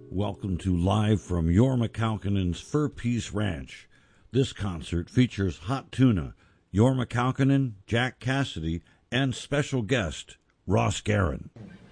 Welcome to Live from Jorma Kaukonen's Fur Peace Ranch. This concert features Hot Tuna, Jorma Kaukonen, Jack Cassidy, and special guest Ross Guerin.